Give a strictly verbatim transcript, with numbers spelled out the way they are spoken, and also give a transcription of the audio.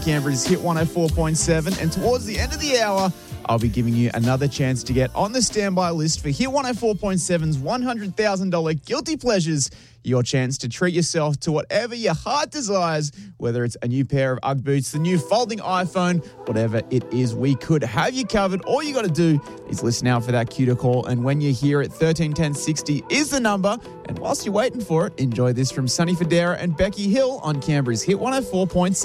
Canberra's Hit one oh four point seven. And towards the end of the hour, I'll be giving you another chance to get on the standby list for Hit one oh four point seven's one hundred thousand dollars Guilty Pleasures. Your chance to treat yourself to whatever your heart desires, whether it's a new pair of Ugg boots, the new folding iPhone, whatever it is, we could have you covered. All you got to do is listen out for that cue to call. And when you're here at thirteen ten sixty is the number. And whilst you're waiting for it, enjoy this from Sonny Fodera and Becky Hill on Canberra's Hit one oh four point seven.